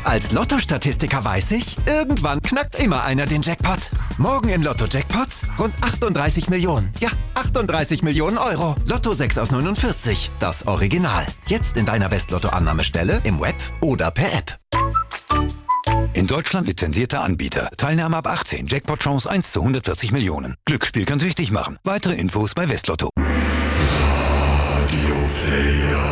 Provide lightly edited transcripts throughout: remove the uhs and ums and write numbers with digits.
Als Lotto-Statistiker weiß ich, irgendwann knackt immer einer den Jackpot. Morgen im Lotto-Jackpots rund 38 Millionen. Ja, 38 Millionen Euro. Lotto 6 aus 49. Das Original. Jetzt in deiner West-Lotto-Annahmestelle, im Web oder per App. In Deutschland lizenzierter Anbieter. Teilnahme ab 18. Jackpot-Chance 1 zu 140 Millionen. Glücksspiel kann süchtig machen. Weitere Infos bei Westlotto. Radio Player.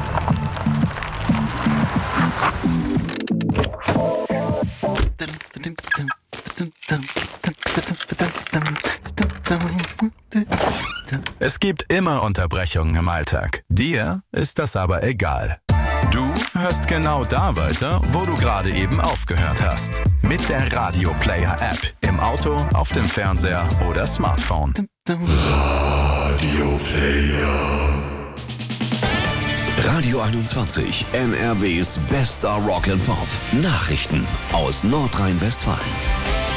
Es gibt immer Unterbrechungen im Alltag. Dir ist das aber egal. Du hörst genau da weiter, wo du gerade eben aufgehört hast. Mit der Radio Player App. Im Auto, auf dem Fernseher oder Smartphone. Radio Player. Radio 21, NRWs bester Rock and Pop. Nachrichten aus Nordrhein-Westfalen.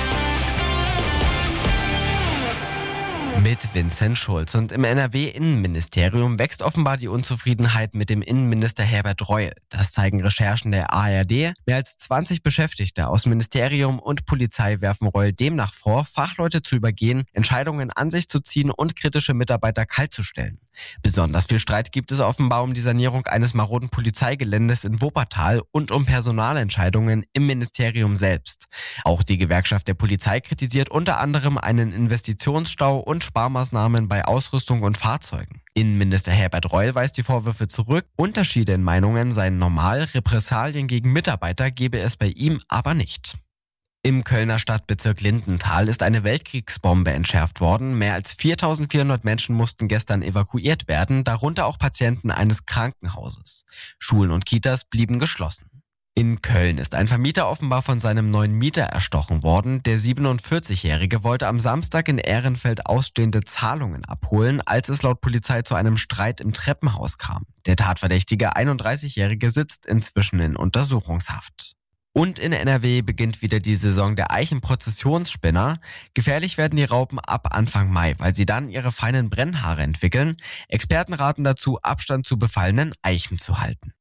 Mit Vincent Schulz. Und im NRW-Innenministerium wächst offenbar die Unzufriedenheit mit dem Innenminister Herbert Reul. Das zeigen Recherchen der ARD. Mehr als 20 Beschäftigte aus Ministerium und Polizei werfen Reul demnach vor, Fachleute zu übergehen, Entscheidungen an sich zu ziehen und kritische Mitarbeiter kaltzustellen. Besonders viel Streit gibt es offenbar um die Sanierung eines maroden Polizeigeländes in Wuppertal und um Personalentscheidungen im Ministerium selbst. Auch die Gewerkschaft der Polizei kritisiert unter anderem einen Investitionsstau und Sparmaßnahmen bei Ausrüstung und Fahrzeugen. Innenminister Herbert Reul weist die Vorwürfe zurück. Unterschiede in Meinungen seien normal, Repressalien gegen Mitarbeiter gebe es bei ihm aber nicht. Im Kölner Stadtbezirk Lindenthal ist eine Weltkriegsbombe entschärft worden. Mehr als 4.400 Menschen mussten gestern evakuiert werden, darunter auch Patienten eines Krankenhauses. Schulen und Kitas blieben geschlossen. In Köln ist ein Vermieter offenbar von seinem neuen Mieter erstochen worden. Der 47-Jährige wollte am Samstag in Ehrenfeld ausstehende Zahlungen abholen, als es laut Polizei zu einem Streit im Treppenhaus kam. Der tatverdächtige 31-Jährige sitzt inzwischen in Untersuchungshaft. Und in NRW beginnt wieder die Saison der Eichenprozessionsspinner. Gefährlich werden die Raupen ab Anfang Mai, weil sie dann ihre feinen Brennhaare entwickeln. Experten raten dazu, Abstand zu befallenen Eichen zu halten.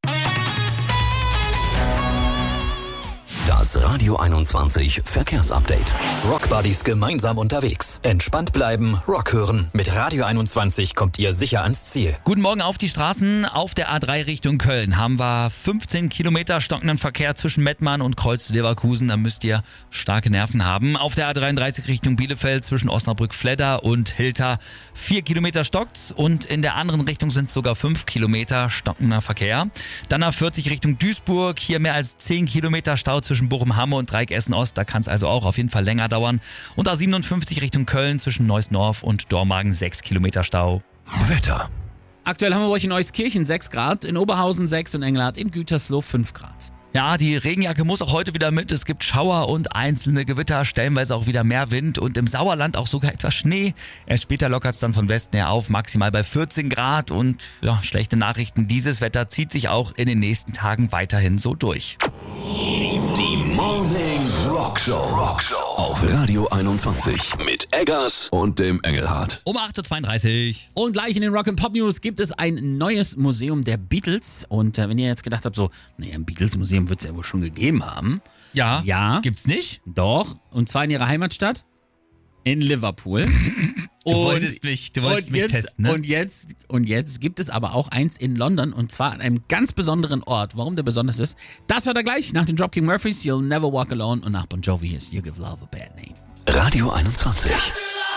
Das Radio 21 Verkehrsupdate. Rockbuddies gemeinsam unterwegs. Entspannt bleiben, Rock hören. Mit Radio 21 kommt ihr sicher ans Ziel. Guten Morgen auf die Straßen. Auf der A3 Richtung Köln haben wir 15 Kilometer stockenden Verkehr zwischen Mettmann und Kreuz-Leverkusen. Da müsst ihr starke Nerven haben. Auf der A33 Richtung Bielefeld zwischen Osnabrück-Fledder und Hilter 4 Kilometer stockt's. Und in der anderen Richtung sind es sogar 5 Kilometer stockender Verkehr. Dann A40 Richtung Duisburg. Hier mehr als 10 Kilometer Stau zwischen Bochum-Hamme und Dreieck Essen-Ost. Da kann es also auch auf jeden Fall länger dauern. Und A57 Richtung Köln zwischen Neuss-Norf und Dormagen 6 Kilometer Stau. Wetter. Aktuell haben wir euch in Euskirchen 6 Grad, in Oberhausen 6 und Engelhardt in Gütersloh 5 Grad. Ja, die Regenjacke muss auch heute wieder mit. Es gibt Schauer und einzelne Gewitter, stellenweise auch wieder mehr Wind und im Sauerland auch sogar etwas Schnee. Erst später lockert es dann von Westen her auf, maximal bei 14 Grad. Und ja, schlechte Nachrichten, dieses Wetter zieht sich auch in den nächsten Tagen weiterhin so durch. Die Morning Rock Show auf Radio 21 mit Eggers und dem Engelhardt. Um 8.32 Uhr. Und gleich in den Rock & Pop News gibt es ein neues Museum der Beatles. Und wenn ihr jetzt gedacht habt, so, naja, ein Beatles-Museum wird es ja wohl schon gegeben haben. Ja. Gibt's nicht? Doch. Und zwar in ihrer Heimatstadt. In Liverpool. Du wolltest mich testen, ne? Und jetzt gibt es aber auch eins in London und zwar an einem ganz besonderen Ort. Warum der besonders ist, das hört er gleich nach den Dropkick Murphys, You'll Never Walk Alone und nach Bon Jovi ist You Give Love a Bad Name. Radio 21.